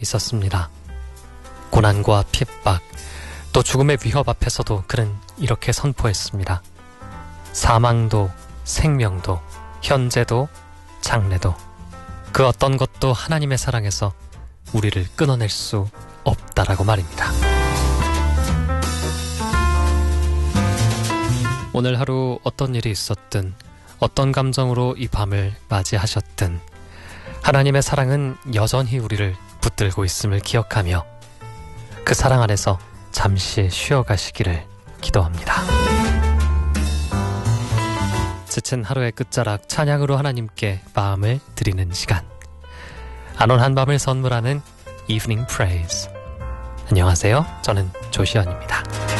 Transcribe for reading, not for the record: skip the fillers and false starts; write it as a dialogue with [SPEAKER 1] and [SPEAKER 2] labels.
[SPEAKER 1] 있었습니다. 고난과 핍박, 또 죽음의 위협 앞에서도 그는 이렇게 선포했습니다. 사망도 생명도 현재도 장래도 그 어떤 것도 하나님의 사랑에서 우리를 끊어낼 수 없다라고 말입니다. 오늘 하루 어떤 일이 있었든 어떤 감정으로 이 밤을 맞이하셨든 하나님의 사랑은 여전히 우리를 붙들고 있음을 기억하며 그 사랑 안에서 잠시 쉬어가시기를 기도합니다. 지친 하루의 끝자락 찬양으로 하나님께 마음을 드리는 시간, 안온 한밤을 선물하는 Evening Praise. 안녕하세요. 저는 조시연입니다.